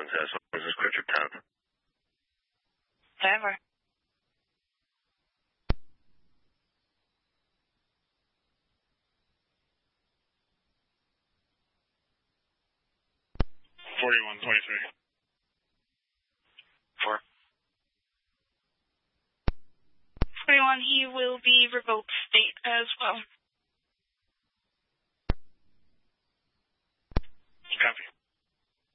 contest. What is this scripture 10? Whatever. Four. 41, he will be revoked state as well.